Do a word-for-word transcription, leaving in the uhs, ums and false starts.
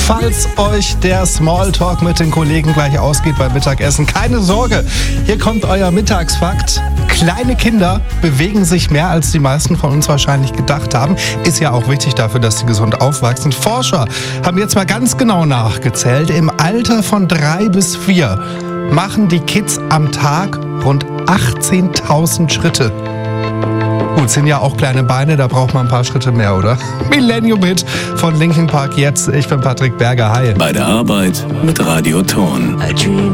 Falls euch der Smalltalk mit den Kollegen gleich ausgeht beim Mittagessen, keine Sorge, hier kommt euer Mittagsfakt. Kleine Kinder bewegen sich mehr, als die meisten von uns wahrscheinlich gedacht haben. Ist ja auch wichtig dafür, dass sie gesund aufwachsen. Forscher haben jetzt mal ganz genau nachgezählt. Im Alter von drei bis vier machen die Kids am Tag rund achtzehntausend Schritte. Gut, sind ja auch kleine Beine, da braucht man ein paar Schritte mehr, oder? Millennium Hit von Linkin Park jetzt. Ich bin Patrick Berger. Hi. Bei der Arbeit mit Radio Ton.